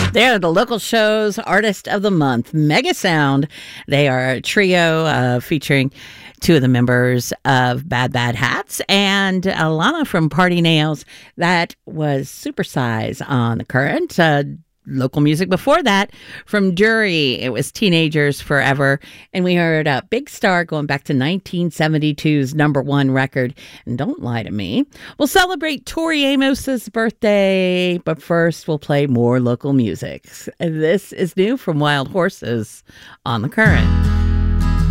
They're the local show's artist of the month, Mega Sound. They are a trio featuring two of the members of Bad Bad Hats and Alana from Party Nails. That was Supersize on The Current. Local music before that from Dury. It was Teenagers Forever. And we heard Big Star going back to 1972's #1 record. And Don't Lie to Me. We'll celebrate Tori Amos's birthday, but first we'll play more local music. This is new from Wild Horses on The Current.